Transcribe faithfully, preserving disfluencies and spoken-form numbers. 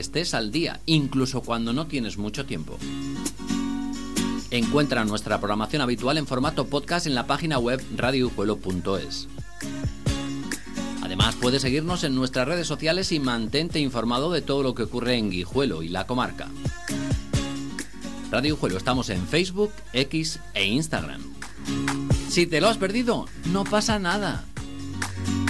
estés al día, incluso cuando no tienes mucho tiempo. Encuentra nuestra programación habitual en formato podcast en la página web radio guijuelo punto es. Además, puedes seguirnos en nuestras redes sociales y mantente informado de todo lo que ocurre en Guijuelo y la comarca. Radio Guijuelo, estamos en Facebook, X e Instagram. Si te lo has perdido, no pasa nada.